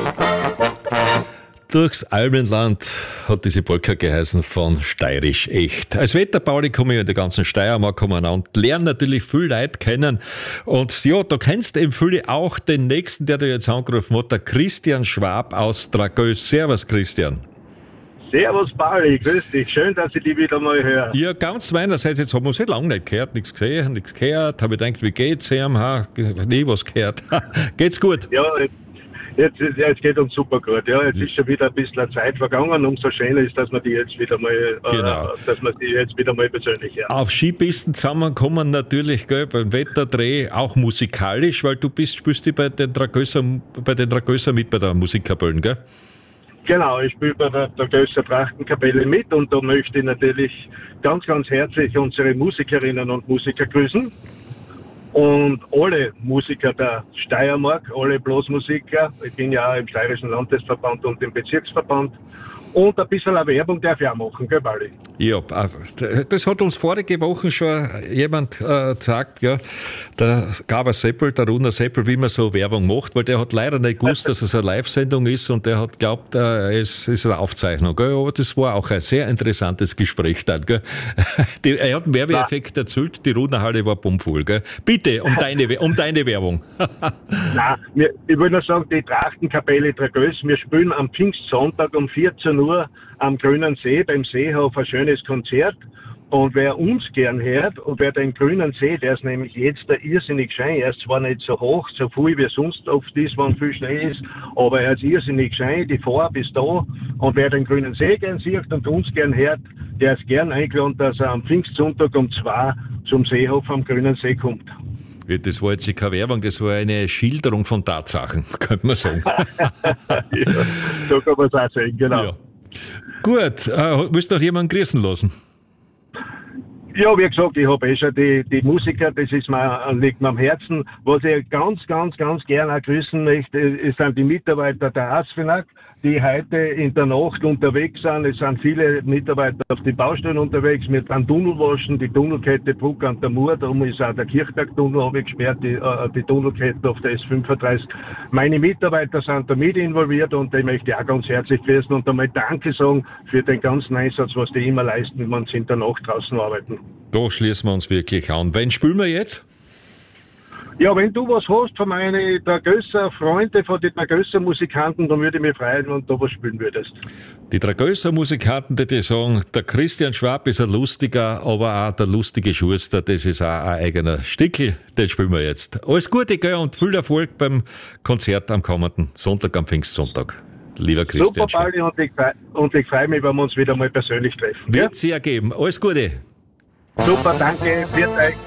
Durchs Alpenland hat diese Polka geheißen von Steirisch Echt. Als Wetterpauli komme ich in der ganzen Steiermark und lerne natürlich viele Leute kennen. Und ja, da kennst du eben viele auch den nächsten, der dir jetzt angerufen hat, der Christian Schwab aus Dragös. Servus, Christian. Servus, Pauli, grüß dich. Schön, dass ich dich wieder mal höre. Ja, ganz meinerseits, jetzt haben wir uns lange nicht gehört, nichts gesehen, nichts gehört. Habe ich gedacht, wie geht's ihm? Nie was gehört. Geht's gut? Ja, jetzt geht uns super gut. Ja, jetzt ist schon wieder ein bisschen Zeit vergangen. Umso schöner ist, dass wir die jetzt wieder mal, persönlich hören. Auf Skipisten zusammenkommen natürlich, gell, beim Wetterdreh, auch musikalisch, weil du spielst du bei den Dragösser mit bei der Musikkapelle, gell? Genau, ich spiele bei der Dragösser Trachtenkapelle mit und da möchte ich natürlich ganz, ganz herzlich unsere Musikerinnen und Musiker grüßen. Und alle Musiker der Steiermark, alle Blasmusiker, ich bin ja auch im Steirischen Landesverband und im Bezirksverband. Und ein bisschen eine Werbung darf ich auch machen, gell, Pauli? Ja, das hat uns vorige Woche schon jemand gesagt, ja, der Gaber Seppel, der Runer Seppel, wie man so Werbung macht, weil der hat leider nicht gewusst, dass es eine Live-Sendung ist und der hat geglaubt, es ist eine Aufzeichnung, gell? Aber das war auch ein sehr interessantes Gespräch dann, gell? Er hat einen Werbeeffekt erzählt, die Runerhalle war bummvoll, gell? Bitte, um deine Werbung. Nein, ich würde nur sagen, die Trachtenkapelle Dragös, wir spielen am Pfingstsonntag um 14 Uhr am Grünen See, beim Seehof, ein schönes Konzert. Und wer uns gern hört und wer den Grünen See, der ist nämlich jetzt da irrsinnig schön, er ist zwar nicht so hoch, so viel wie sonst oft ist, wenn viel Schnee ist, aber er ist irrsinnig schön, die Farbe ist da. Und wer den Grünen See gern sieht und uns gern hört, der ist gern eingeladen, dass er am Pfingstsonntag um 2 zum Seehof am Grünen See kommt. Das war jetzt keine Werbung, das war eine Schilderung von Tatsachen, könnte man sagen. Ja, so kann man es auch sagen, genau. Ja. Gut, willst du noch jemanden grüßen lassen? Ja, wie gesagt, ich habe schon die Musiker, das ist liegt mir am Herzen. Was ich ganz, ganz, ganz gerne auch grüßen möchte, sind die Mitarbeiter der ASFINAG, die heute in der Nacht unterwegs sind. Es sind viele Mitarbeiter auf die Baustellen unterwegs mit einem Tunnelwaschen, die Tunnelkette Bruck an der Mur, darum ist auch der Kirchtagtunnel habe ich gesperrt, die Tunnelkette auf der S35. Meine Mitarbeiter sind da mit involviert und die möchte ich auch ganz herzlich grüßen und einmal Danke sagen für den ganzen Einsatz, was die immer leisten, wenn sie in der Nacht draußen arbeiten. Da schließen wir uns wirklich an. Wen spielen wir jetzt? Ja, wenn du was hast von meinen Dragösser Freunde, von den Dragösser Musikanten, dann würde ich mich freuen, wenn du was spielen würdest. Die Dragösser Musikanten, die sagen, der Christian Schwab ist ein lustiger, aber auch der lustige Schuster, das ist auch ein eigener Stickel, den spielen wir jetzt. Alles Gute, gell, und viel Erfolg beim Konzert am kommenden Sonntag, am Pfingstsonntag. Lieber Christian Schwab. Super, Pauli, und ich freue mich, wenn wir uns wieder mal persönlich treffen. Wird sie ergeben. Alles Gute. Super, danke. Viert euch.